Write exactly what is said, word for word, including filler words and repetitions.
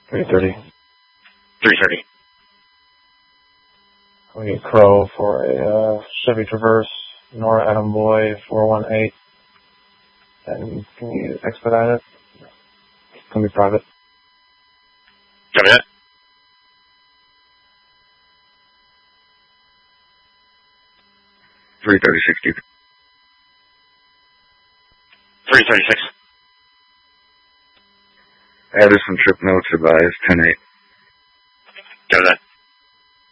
three thirty. three thirty. We get Crow for a uh, Chevy Traverse, Nora Adam Boy, four one eight. And can you expedite it? It's going to be private. Copy that. three thirty sixty. three thirty-six. Addison trip notes advised ten eight. Copy that.